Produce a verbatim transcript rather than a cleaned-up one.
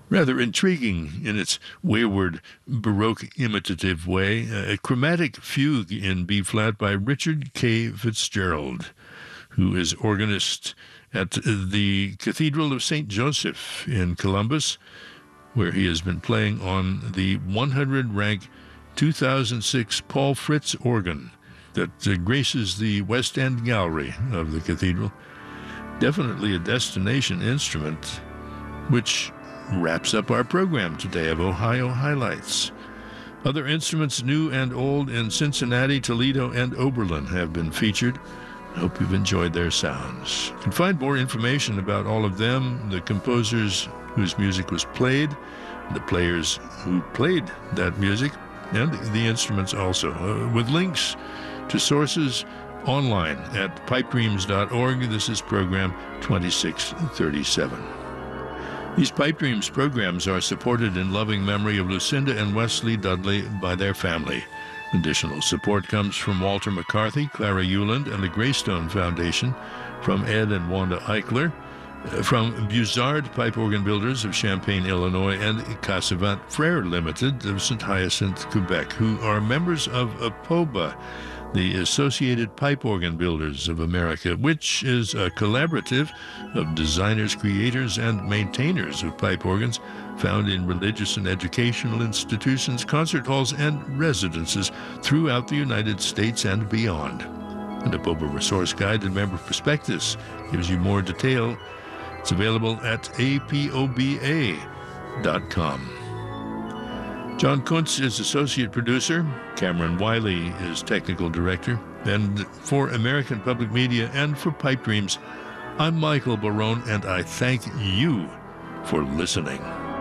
Rather intriguing in its wayward, Baroque imitative way, a chromatic fugue in B-flat by Richard K. Fitzgerald, who is organist at the Cathedral of Saint Joseph in Columbus, where he has been playing on the one hundred rank two thousand six Paul Fritz organ that uh, graces the West End gallery of the cathedral. Definitely a destination instrument, which wraps up our program today of Ohio Highlights. Other instruments, new and old, in Cincinnati, Toledo, and Oberlin have been featured. I hope you've enjoyed their sounds. You can find more information about all of them, the composers whose music was played, the players who played that music, and the instruments also, uh, with links to sources online at pipe dreams dot org. This is program twenty-six thirty-seven. These Pipe Dreams programs are supported in loving memory of Lucinda and Wesley Dudley by their family. Additional support comes from Walter McCarthy, Clara Euland, and the Greystone Foundation, from Ed and Wanda Eichler, from Buzard Pipe Organ Builders of Champaign, Illinois, and Cassavant Frere Limited of Saint Hyacinthe, Quebec, who are members of APOBA, the Associated Pipe Organ Builders of America, which is a collaborative of designers, creators, and maintainers of pipe organs found in religious and educational institutions, concert halls, and residences throughout the United States and beyond. An APOBA Resource Guide and Member Prospectus gives you more detail. It's available at A P O B A dot com. John Kuntz is associate producer. Cameron Wiley is technical director. And for American Public Media and for Pipe Dreams, I'm Michael Barone, and I thank you for listening.